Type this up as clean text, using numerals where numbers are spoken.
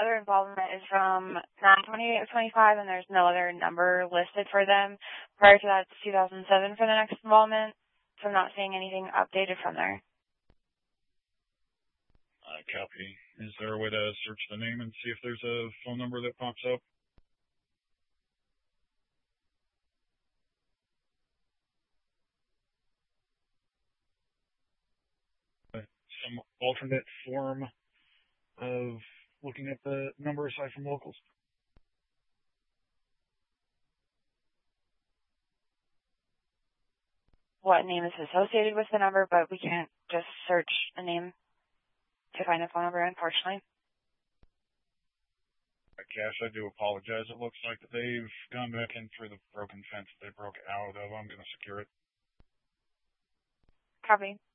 other involvement is from 9/28/25, and there's no other number listed for them. Prior to that, it's 2007 for the next involvement, so I'm not seeing anything updated from there. Copy. Is there a way to search the name and see if there's a phone number that pops up? Some alternate form of looking at the number aside from locals? What name is associated with the number, but we can't just search a name to find a phone number, unfortunately. Cash, I do apologize. It looks like they've gone back in through the broken fence they broke out of. I'm going to secure it. Copy.